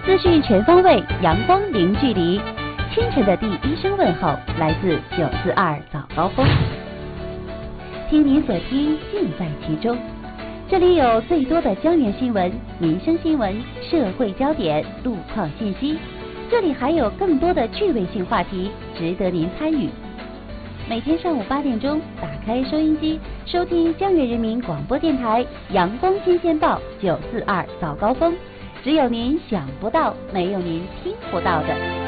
资讯全方位，阳光零距离。清晨的第一声问候来自942早高峰，听你所听，尽在其中。这里有最多的江源新闻、民生新闻、社会焦点、路况信息，这里还有更多的趣味性话题，值得您参与。每天上午8点钟，打开收音机，收听江源人民广播电台阳光新鲜报942早高峰，只有您想不到，没有您听不到的。